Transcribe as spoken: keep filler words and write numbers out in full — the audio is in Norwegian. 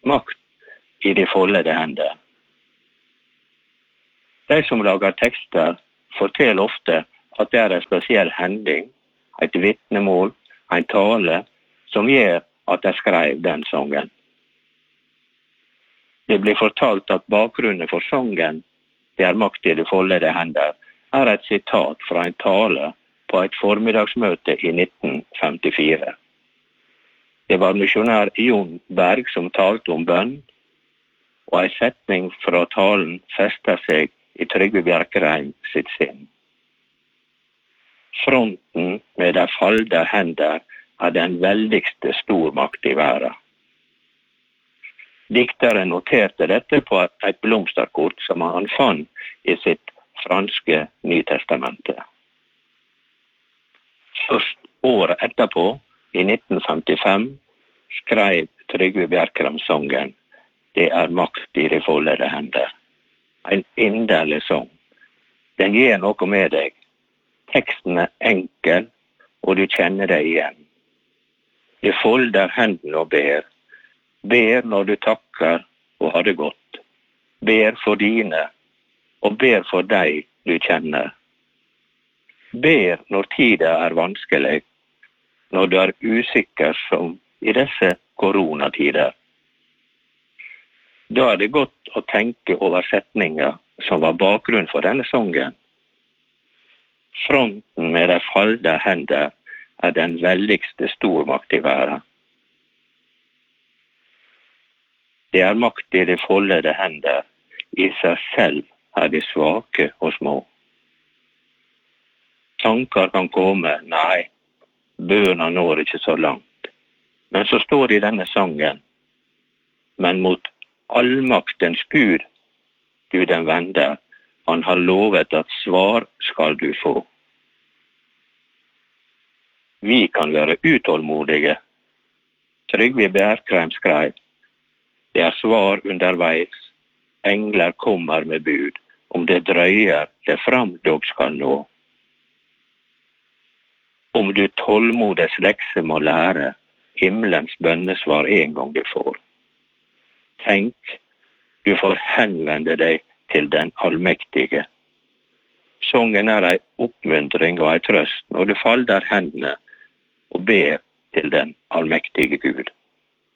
makt i de foldede hender. De som lager tekster forteller ofte at det er en spesiell hending, et vitnemål, en tale, som gjør at de skrev den sangen. Det blir fortalt at bakgrunnen for sangen, det er makt i de foldede hender, er et sitat fra en tale på et formiddagsmøte i nitten femtifire. Det var misjonær Jon Berg som talte om bønn, og en setning fra talen fester seg i Trygve Bjerkreim sitt sinn. Fronten med de falde hender er den veldigste stormakt i verden. Dikteren noterte dette på et blomsterkort som han fant i sitt franske Nytestamentet. Først året etterpå, i nitten femtifem, skrev Trygve Bjerkreim sangen «Det er makt i de foldede hender». En inderlig sang. Den gir noe med deg. Teksten er enkel, og du kjenner deg igjen. Du folder hendene og ber. Ber når du takker og har det godt. Ber for dine, og ber for deg du kjenner. Ber når tida er vanskelig, når du er usikker som i disse koronatider. Da er det godt å tenke over setninger som var bakgrunn for denne sangen. Fronten med de falde hender er den veldigste stormakt i verden. Det er makt i de foldede hender, i seg selv er de svake og små. Tanker kan komme, nei, bøna når ikke så langt. Men så står det i denne sangen, men mot allmaktens Gud, du den vender, han har lovet at svar skal du få. Vi kan være utålmodige. Trygve Bjerkreim skrev, det er svar underveis, engler kommer med bud, om det drøyer, det fram dog skal nå. Om du tålmodighets lekse må lære, himmelens bønnesvar en gang du får. Tenk, du får henvende deg til den allmektige. Sangen er en oppmuntring og en trøst når du falder hendene og ber til den allmektige Gud.